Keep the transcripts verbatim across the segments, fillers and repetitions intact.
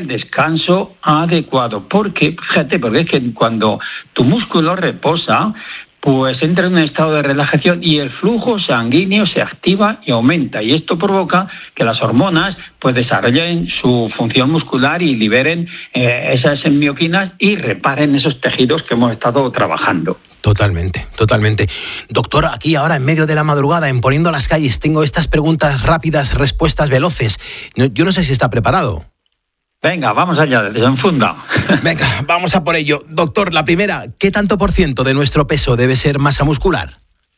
descanso adecuado. Porque, fíjate, porque es que cuando tu músculo reposa, pues entra en un estado de relajación y el flujo sanguíneo se activa y aumenta. Y esto provoca que las hormonas pues desarrollen su función muscular y liberen eh, esas mioquinas y reparen esos tejidos que hemos estado trabajando. Totalmente, totalmente. Doctor, aquí ahora en medio de la madrugada, en Poniendo las Calles, tengo estas preguntas rápidas, respuestas veloces. Yo no sé si está preparado. Venga, vamos allá, desenfunda. Venga, vamos a por ello. Doctor, la primera, ¿qué tanto por ciento de nuestro peso debe ser masa muscular?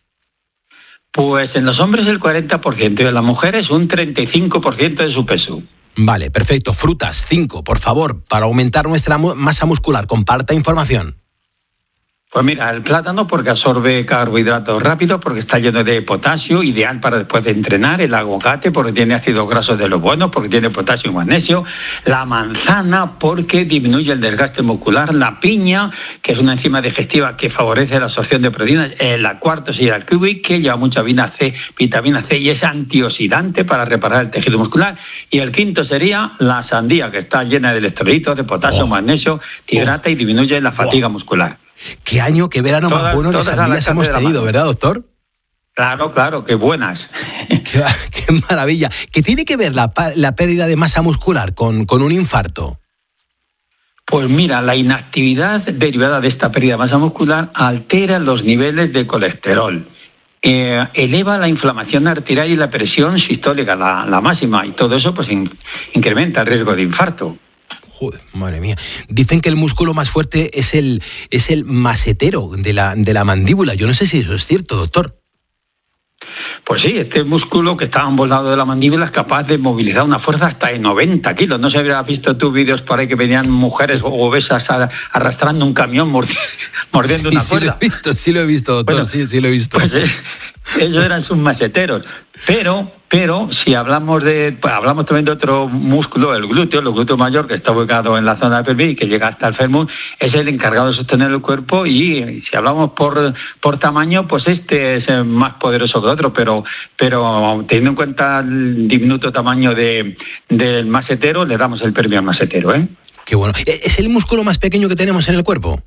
Pues en los hombres el cuarenta por ciento y en las mujeres un treinta y cinco por ciento de su peso. Vale, perfecto. Frutas, cinco, por favor, para aumentar nuestra mu- masa muscular. Comparta información. Pues mira, el plátano porque absorbe carbohidratos rápido, porque está lleno de potasio, ideal para después de entrenar. El aguacate porque tiene ácidos grasos de los buenos, porque tiene potasio y magnesio. La manzana porque disminuye el desgaste muscular. La piña, que es una enzima digestiva que favorece la absorción de proteínas. El cuarto sería el kiwi, que lleva mucha vitamina C, vitamina C y es antioxidante para reparar el tejido muscular. Y el quinto sería la sandía, que está llena de electrolitos, de potasio, oh, magnesio, te hidrata oh, y disminuye la fatiga oh. muscular. ¿Qué año, qué verano todas, más bueno de sandías hemos tenido, verdad, doctor? Claro, claro, qué buenas. Qué, qué maravilla. ¿Qué tiene que ver la, la pérdida de masa muscular con, con un infarto? Pues mira, la inactividad derivada de esta pérdida de masa muscular altera los niveles de colesterol. Eh, eleva la inflamación arterial y la presión sistólica, la, la máxima, y todo eso pues in, incrementa el riesgo de infarto. Joder, madre mía. Dicen que el músculo más fuerte es el, es el masetero de la, de la mandíbula. Yo no sé si eso es cierto, doctor. Pues sí, este músculo que está a ambos lados de la mandíbula es capaz de movilizar una fuerza hasta de noventa kilos. No sé si habrás visto tú vídeos por ahí que venían mujeres obesas arrastrando un camión mordiendo, mordiendo sí, una cuerda. Sí, lo he visto, sí lo he visto, doctor, bueno, sí, sí lo he visto. Pues, eh, ellos eran sus maseteros. Pero, pero si hablamos de, pues, hablamos también de otro músculo, el glúteo, el glúteo mayor, que está ubicado en la zona de pelvis y que llega hasta el fémur, es el encargado de sostener el cuerpo y si hablamos por, por tamaño, pues este es más poderoso que otro, pero, pero teniendo en cuenta el diminuto tamaño de, del masetero, le damos el premio al masetero, ¿eh? Qué bueno. ¿Es el músculo más pequeño que tenemos en el cuerpo?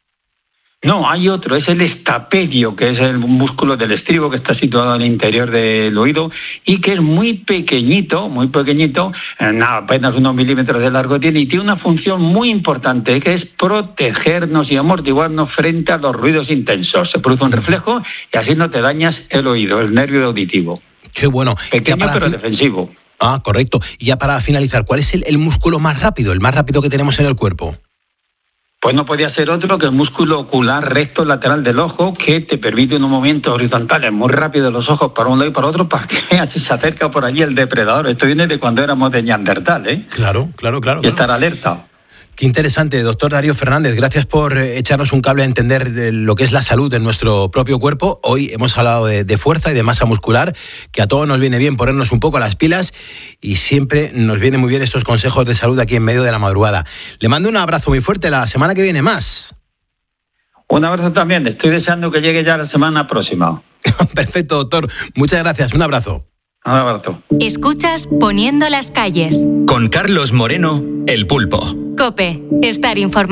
No, hay otro, es el estapedio, que es el músculo del estribo que está situado en el interior del oído y que es muy pequeñito, muy pequeñito, nada, apenas unos milímetros de largo tiene y tiene una función muy importante que es protegernos y amortiguarnos frente a los ruidos intensos. Se produce un reflejo y así no te dañas el oído, el nervio auditivo. Qué bueno. Pequeño pero fin... defensivo. Ah, correcto. Y ya para finalizar, ¿cuál es el, el músculo más rápido, el más rápido que tenemos en el cuerpo? Pues no podía ser otro que el músculo ocular recto lateral del ojo, que te permite en un movimiento horizontal muy rápido los ojos para un lado y para otro para que veas si se acerca por allí el depredador. Esto viene de cuando éramos de Neandertal, ¿eh? Claro, claro, claro. Y estar claro. alerta. Qué interesante, doctor Darío Fernández. Gracias por echarnos un cable a entender lo que es la salud en nuestro propio cuerpo. Hoy hemos hablado de, de fuerza y de masa muscular, que a todos nos viene bien ponernos un poco las pilas y siempre nos vienen muy bien estos consejos de salud aquí en medio de la madrugada. Le mando un abrazo muy fuerte. La semana que viene más. Un abrazo también. Estoy deseando que llegue ya la semana próxima. Perfecto, doctor. Muchas gracias. Un abrazo. Un abrazo. Escuchas Poniendo las Calles. Con Carlos Moreno, El Pulpo. COPE. Estar informado.